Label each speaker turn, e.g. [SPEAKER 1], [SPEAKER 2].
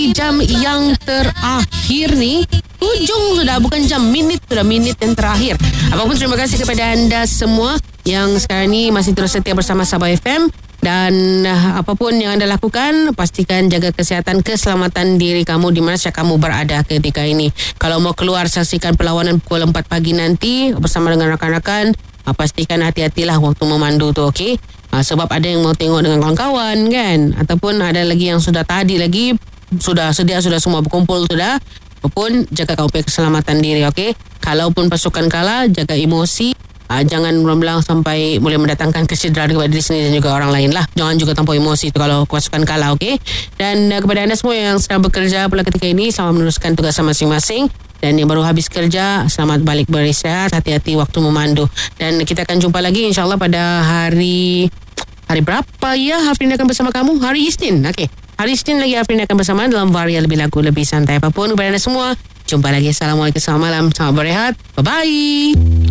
[SPEAKER 1] di jam yang terakhir ni. Ujung sudah, bukan jam, minit sudah, minit yang terakhir. Apapun, terima kasih kepada anda semua yang sekarang ni masih terus setia bersama Sabah FM. Dan apapun yang anda lakukan, pastikan jaga kesihatan, keselamatan diri kamu di mana saja kamu berada ketika ini. Kalau mau keluar, saksikan perlawanan pukul 4 pagi nanti bersama dengan rakan-rakan. Pastikan hati-hatilah waktu memandu tu, okey? Sebab ada yang mau tengok dengan kawan-kawan kan, ataupun ada lagi yang sudah tadi lagi sudah sedia, sudah semua berkumpul sudah. Apapun, jaga kau punya keselamatan diri, okey? Kalaupun pasukan kalah, jaga emosi. Jangan belang sampai boleh mendatangkan kecederaan kepada diri sendiri dan juga orang lain lah. Jangan juga tanpa emosi tu kalau pasukan kalah, okey? Dan kepada anda semua yang sedang bekerja pula ketika ini, selamat meneruskan tugas masing-masing. Dan yang baru habis kerja, selamat balik beristirahat, hati-hati waktu memandu. Dan kita akan jumpa lagi insyaAllah pada hari berapa ya Hafrin akan bersama kamu? Hari Isnin, okey. Hari Isnin lagi Hafrin akan bersama dalam Varia Lebih Lagu Lebih Santai. Apapun kepada anda semua, jumpa lagi. Assalamualaikum, selamat malam, selamat berehat, bye-bye.